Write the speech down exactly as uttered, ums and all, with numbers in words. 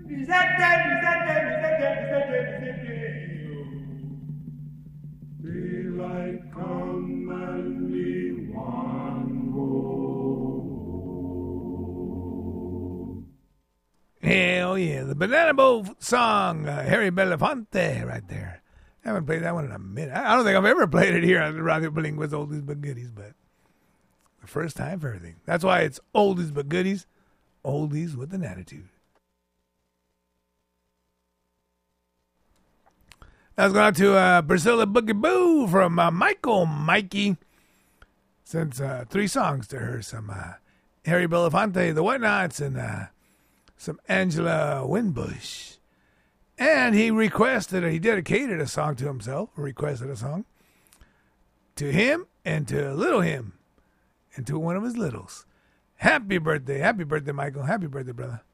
Daylight come and me one go. Hell yeah, the Banana Boat song, uh, Harry Belafonte, right there. I haven't played that one in a minute. I don't think I've ever played it here on the Radio Bilingua's Oldies But Goodies, but the first time for everything. That's why it's Oldies But Goodies, Oldies with an Attitude. I was going out to uh, Priscilla Boogie Boo from uh, Michael Mikey. Sends uh, three songs to her. Some uh, Harry Belafonte, The Whatnots, and uh, some Angela Winbush. And he requested, he dedicated a song to himself, or requested a song to him and to little him and to one of his littles. Happy birthday. Happy birthday, Michael. Happy birthday, brother.